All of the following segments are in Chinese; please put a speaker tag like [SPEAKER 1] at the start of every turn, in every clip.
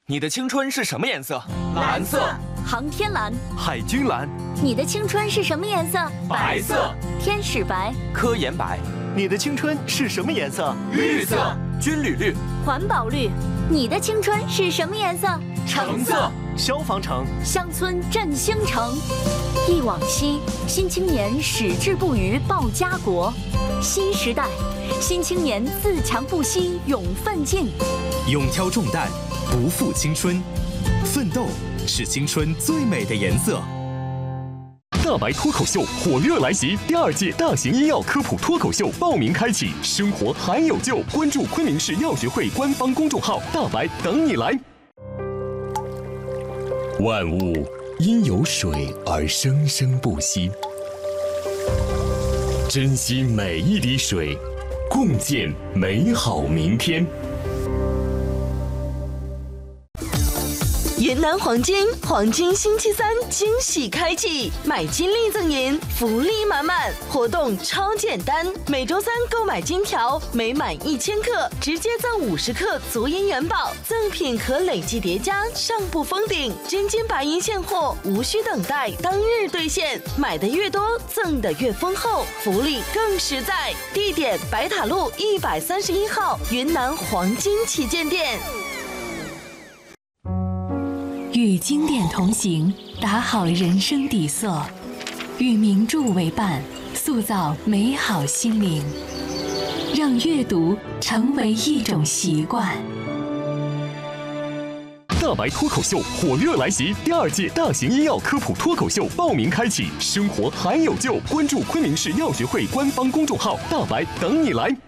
[SPEAKER 1] 你的青春是什么颜色？
[SPEAKER 2] 蓝色。
[SPEAKER 3] 航天蓝。
[SPEAKER 4] 海军蓝。
[SPEAKER 3] 你的青春是什么颜色？
[SPEAKER 2] 白色。
[SPEAKER 3] 天使白。
[SPEAKER 1] 科研白。
[SPEAKER 4] 你的青春是什么颜色？
[SPEAKER 2] 绿色。
[SPEAKER 1] 军旅绿。
[SPEAKER 3] 环保绿。你的青春是什么颜色？
[SPEAKER 2] 橙色。
[SPEAKER 4] 消防橙。
[SPEAKER 3] 乡村振兴城。忆往昔，新青年矢志不渝报家国。新时代，新青年自强不息勇奋进。
[SPEAKER 5] 勇挑重担，不负青春。奋斗是青春最美的颜色。
[SPEAKER 6] 大白脱口秀火热来袭，第2届大型医药科普脱口秀报名开启，生活还有救！关注昆明市药学会官方公众号“大白”，等你来。万物因有水而生生不息，珍惜每一滴水，共建美好明天。
[SPEAKER 7] 云南黄金星期3惊喜开启，买金立赠银，福利满满，活动超简单，每周3购买金条，每满1000克直接赠50克足银元宝，赠品可累计叠加，上不封顶，真金白银现货，无需等待，当日兑现，买的越多，赠的越丰厚，福利更实在。地点：白塔路131号云南黄金旗舰店。
[SPEAKER 8] 与经典同行，打好人生底色；与名著为伴，塑造美好心灵。让阅读成为一种习惯。
[SPEAKER 6] 大白脱口秀火热来袭，第2届大型医药科普脱口秀报名开启，生活还有救！关注昆明市药学会官方公众号“大白”，等你来。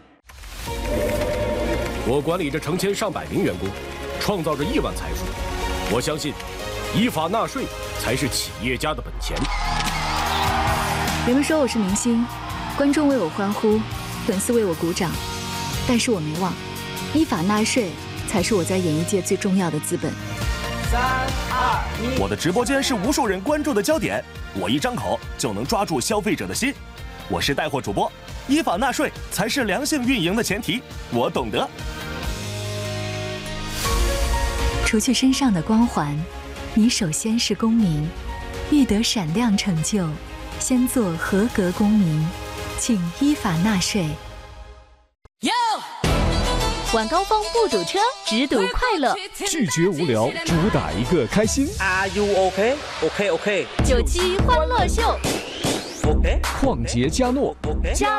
[SPEAKER 9] 我管理着成千上百名员工，创造着亿万财富。我相信，依法纳税才是企业家的本钱。
[SPEAKER 10] 人们说我是明星，观众为我欢呼，粉丝为我鼓掌，但是我没忘，依法纳税才是我在演艺界最重要的资本。
[SPEAKER 2] 3、2、1，
[SPEAKER 4] 我的直播间是无数人关注的焦点，我一张口就能抓住消费者的心。我是带货主播，依法纳税才是良性运营的前提，我懂得。
[SPEAKER 8] 除去身上的光环，你首先是公民。欲得闪亮成就，先做合格公民，请依法纳税。
[SPEAKER 3] 晚高峰不堵车，只堵快乐。
[SPEAKER 11] 拒绝无聊，主打一个开心。
[SPEAKER 12] Are you OK? OK OK。
[SPEAKER 3] 97欢乐秀。
[SPEAKER 12] OK。
[SPEAKER 11] 旷杰嘉诺。
[SPEAKER 3] 加